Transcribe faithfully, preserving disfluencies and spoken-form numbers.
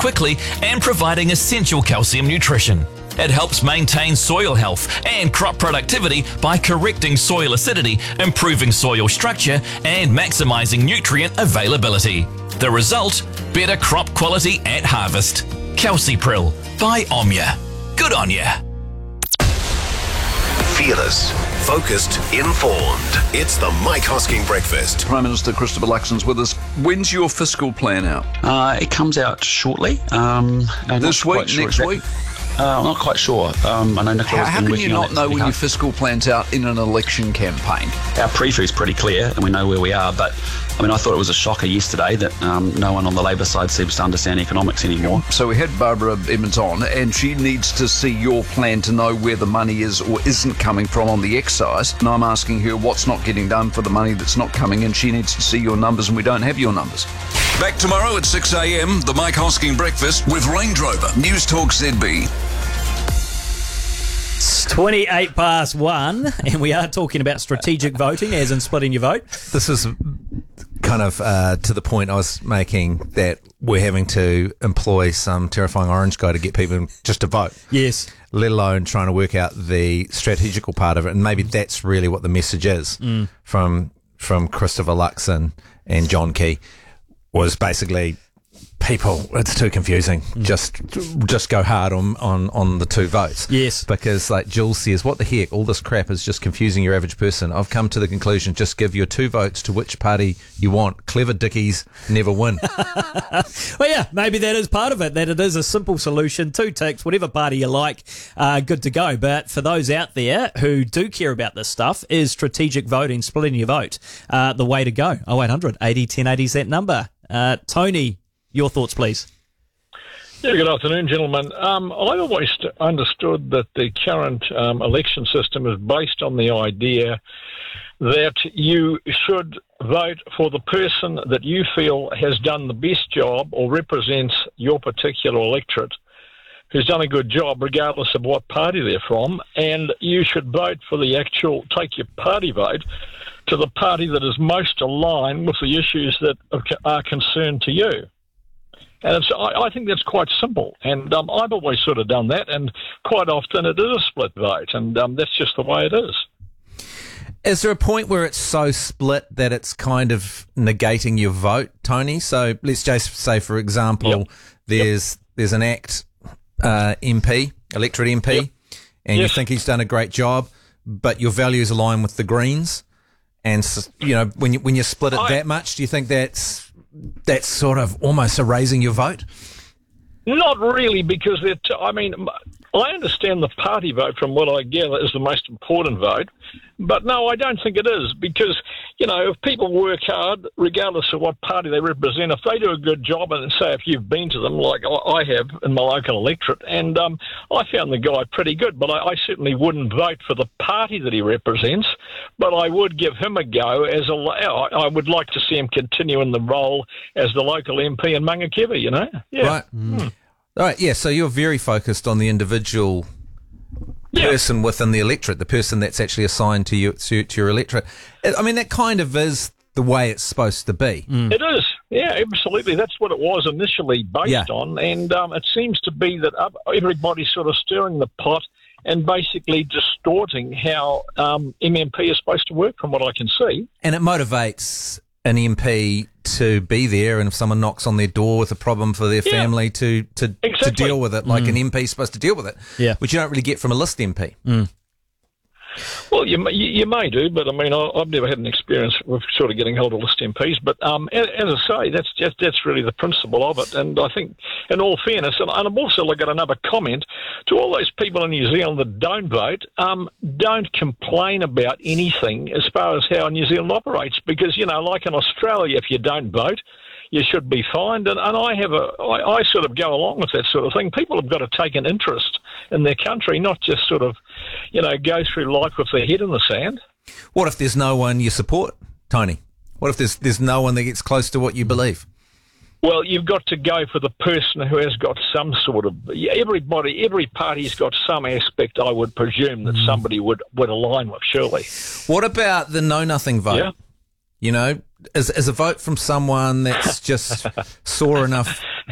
quickly and providing essential calcium nutrition. It helps maintain soil health and crop productivity by correcting soil acidity, improving soil structure, and maximising nutrient availability. The result? Better crop quality at harvest. Calcipril by Omnia. Good on ya. Fearless, focused, informed. It's the Mike Hosking Breakfast. Prime Minister Christopher Luxon's with us. When's your fiscal plan out? Uh, it comes out shortly. Um, I'm this week, sure next exactly. week? Uh, I'm not quite sure. Um, I know Nicola's How, how been can you working on not that know when behalf. your fiscal plan's out in an election campaign? Our pre-foo's pretty clear and we know where we are, but I mean, I thought it was a shocker yesterday that um, no one on the Labor side seems to understand economics anymore. So we had Barbara Emmons on, and she needs to see your plan to know where the money is or isn't coming from on the excise. And I'm asking her what's not getting done for the money that's not coming in. She needs to see your numbers, and we don't have your numbers. Back tomorrow at six a.m, the Mike Hosking Breakfast with Range Rover. News Talk Z B. It's twenty-eight past one, and we are talking about strategic voting, as in splitting your vote. This is kind of uh, to the point I was making, that we're having to employ some terrifying orange guy to get people just to vote. Yes. Let alone trying to work out the strategical part of it. And maybe that's really what the message is Mm. from from Christopher Luxon and John Key, was basically, people, it's too confusing. Mm. Just just go hard on, on, on the two votes. Yes. Because like Jules says, what the heck, all this crap is just confusing your average person. I've come to the conclusion, just give your two votes to which party you want. Clever dickies never win. Well, yeah, maybe that is part of it, that it is a simple solution. Two ticks, whatever party you like, uh, good to go. But for those out there who do care about this stuff, is strategic voting, splitting your vote, uh, the way to go? oh eight hundred eighty ten eighty is that number. Uh, Tony, your thoughts, please. Yeah, good afternoon, gentlemen. Um, I've always understood that the current um, election system is based on the idea that you should vote for the person that you feel has done the best job or represents your particular electorate, who's done a good job regardless of what party they're from, and you should vote for the actual, take your party vote to the party that is most aligned with the issues that are concerned to you. And it's, I, I think that's quite simple. And um, I've always sort of done that, and quite often it is a split vote, and um, that's just the way it is. Is there a point where it's so split that it's kind of negating your vote, Tony? So let's just say, for example, Yep. there's yep. there's an ACT uh, M P, electorate M P, yep. and yes. you think he's done a great job, but your values align with the Greens. And, you know, when you, when you split it I, that much, do you think that's that's sort of almost erasing your vote? Not really, because it, I mean, I understand the party vote, from what I gather, is the most important vote. But no, I don't think it is, because, you know, if people work hard, regardless of what party they represent, if they do a good job, and say if you've been to them, like I have in my local electorate, and um, I found the guy pretty good, but I, I certainly wouldn't vote for the party that he represents, but I would give him a go as a, I would like to see him continue in the role as the local M P in Mangakevi, you know? Yeah. Right. Mm. Hmm. All right, yeah, so you're very focused on the individual yeah. person within the electorate, the person that's actually assigned to you to, to your electorate. I mean, that kind of is the way it's supposed to be. Mm. It is, yeah, absolutely. That's what it was initially based yeah. on, and um, it seems to be that everybody's sort of stirring the pot and basically distorting how um, M M P is supposed to work, from what I can see. And it motivates an M P to be there, and if someone knocks on their door with a problem for their yeah. family, to to, exactly. to deal with it, like mm. an M P is supposed to deal with it, yeah. which you don't really get from a list M P. Mm. Well, you, you you may do, but I mean, I, I've never had an experience with sort of getting hold of list M Ps. But um, as, as I say, that's just that's really the principle of it. And I think, in all fairness, and, and I've also got another comment to all those people in New Zealand that don't vote. Um, don't complain about anything as far as how New Zealand operates, because, you know, like in Australia, if you don't vote, you should be fined. And, and I have a, I, I sort of go along with that sort of thing. People have got to take an interest in their country, not just sort of, you know, go through life with their head in the sand. What if there's no one you support, Tony? What if there's there's no one that gets close to what you believe? Well, you've got to go for the person who has got some sort of, everybody, every party's got some aspect, I would presume, that somebody would, would align with, surely. What about the know-nothing vote? Yeah. You know, as, as a vote from someone that's just saw enough